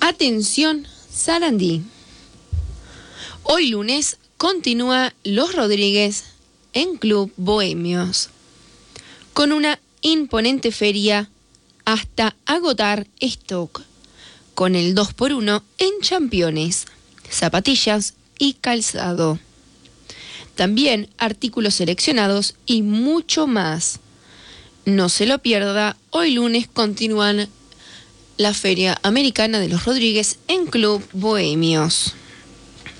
Atención, Sarandí. Hoy lunes continúa Los Rodríguez en Club Bohemios, con una imponente feria hasta agotar stock, con el 2x1 en championes, zapatillas y calzado. También artículos seleccionados y mucho más. No se lo pierda, hoy lunes continúan la Feria Americana de Los Rodríguez en Club Bohemios.